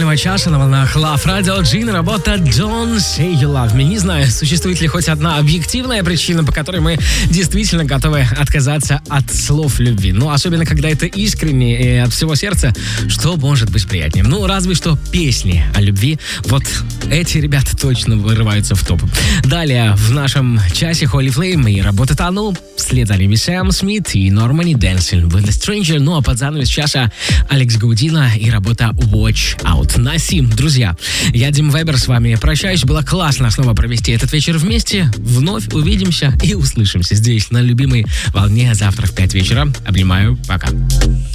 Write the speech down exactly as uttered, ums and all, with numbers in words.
первого часа на волнах Love Radio. Джин, работа Don't Say You Love Me. Не знаю, существует ли хоть одна объективная причина, по которой мы действительно готовы отказаться от слов любви. Ну, особенно, когда это искренне и от всего сердца, что может быть приятнее? Ну, разве что песни о любви. Вот эти ребята точно вырываются в топ. Далее в нашем часе Holy Flame и работа Тану. Вслед за ними Сэм Смит и Нормани Dancing with a Stranger. Ну, а под занавес часа Алекс Гаудино и работа Watch Out. На сим, друзья, я Дим Вебер с вами прощаюсь. Было классно снова провести этот вечер вместе. Вновь увидимся и услышимся здесь, на любимой волне, завтра в пять вечера. Обнимаю. Пока.